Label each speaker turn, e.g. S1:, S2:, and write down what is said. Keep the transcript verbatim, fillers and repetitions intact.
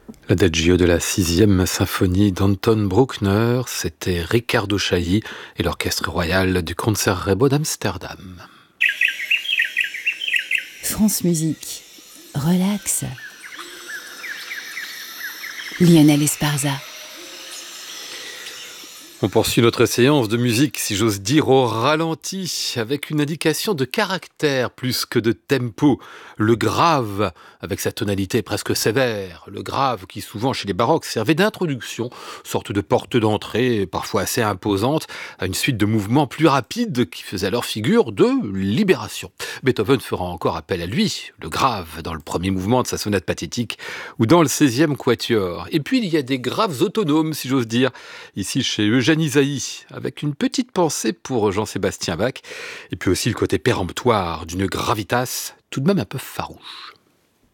S1: L'adagio de la sixième symphonie d'Anton Bruckner, c'était Riccardo Chailly et l'orchestre royal du Concertgebouw d'Amsterdam.
S2: France Musique, relax. Lionel Esparza.
S1: On poursuit notre séance de musique, si j'ose dire, au ralenti, avec une indication de caractère plus que de tempo. Le grave, avec sa tonalité presque sévère. Le grave qui, souvent chez les baroques, servait d'introduction, sorte de porte d'entrée, parfois assez imposante, à une suite de mouvements plus rapides qui faisaient alors figure de libération. Beethoven fera encore appel à lui, le grave, dans le premier mouvement de sa sonate pathétique, ou dans le seizième quatuor. Et puis il y a des graves autonomes, si j'ose dire, ici chez Eugène Ysaÿe, avec une petite pensée pour Jean-Sébastien Bach, et puis aussi le côté péremptoire d'une gravitas tout de même un peu farouche.